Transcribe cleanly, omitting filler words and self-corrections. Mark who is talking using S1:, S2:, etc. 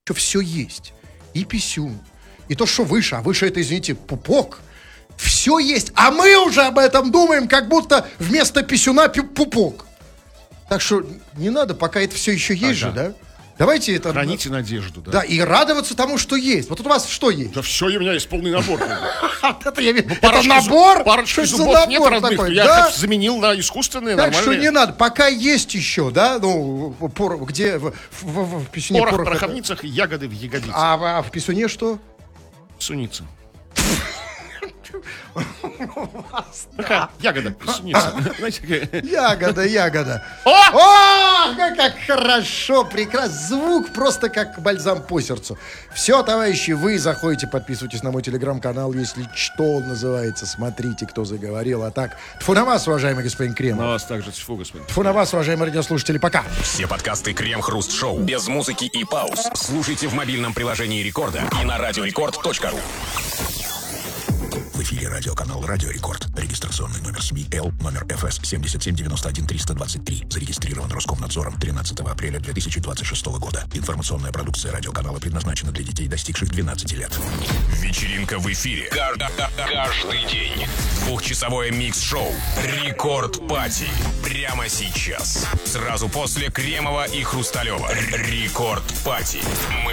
S1: что все есть. И писюн, и то, что выше, а выше это, извините, пупок. Все есть, а мы уже об этом думаем, как будто вместо писюна пупок. Так что не надо, пока это все еще есть же, да? Давайте это...
S2: Храните надежду, да.
S1: Да, и радоваться тому, что есть. Вот тут у вас что есть?
S2: Да все, у меня есть полный набор.
S1: Это я вижу. Это набор?
S2: Парочки
S1: Что это за
S2: зубов нет
S1: набор
S2: родных.
S1: такой?
S2: Я
S1: Да?
S2: их заменил на искусственные,
S1: Так что
S2: нормальные.
S1: не надо, пока есть еще, да? Ну, где в писюне
S2: Порох в
S1: порох.
S2: пороховницах и ягоды в ягодицах.
S1: А в писюне что?
S2: Суница. Такая ягода, суница. Знаете, какая?
S1: Ягода.
S2: О!
S1: О, как хорошо, прекрасно. Звук просто как бальзам по сердцу. Все, товарищи, вы заходите, подписывайтесь на мой телеграм-канал, если что он называется. Смотрите, кто заговорил. А так, тьфу на вас, уважаемый господин Кремов.
S2: На вас также тьфу, господин.
S1: Тьфу на вас, уважаемые радиослушатели. Пока.
S3: Все подкасты Крем-Хруст-Шоу без музыки и пауз слушайте в мобильном приложении Рекорда и на радиорекорд.ру. В эфире радиоканал «Радио Рекорд». Регистрационный номер СМИ Л, номер ФС 7791-323. Зарегистрирован Роскомнадзором 13 апреля 2026 года. Информационная продукция радиоканала предназначена для детей, достигших 12 лет. Вечеринка в эфире. Каждый день. Двухчасовое микс-шоу «Рекорд Пати». Прямо сейчас. Сразу после Кремова и Хрусталева. «Рекорд Пати».